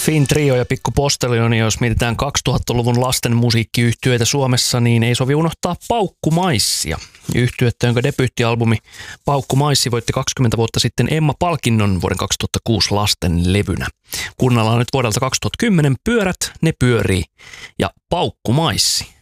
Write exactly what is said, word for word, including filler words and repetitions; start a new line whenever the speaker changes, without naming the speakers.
Fin Trio ja Pikku Postelioni, jos mietitään kaksituhattaluvun lasten musiikkiyhtyeitä Suomessa, niin ei sovi unohtaa Paukkumaissia. Yhtyettä, jonka debyyttialbumi Paukkumaissi voitti kaksikymmentä vuotta sitten Emma-palkinnon vuoden kaksituhattakuusi lasten levynä. Kuunnellaan nyt vuodelta kaksituhattakymmenen Pyörät, ne pyörii ja Paukkumaissi.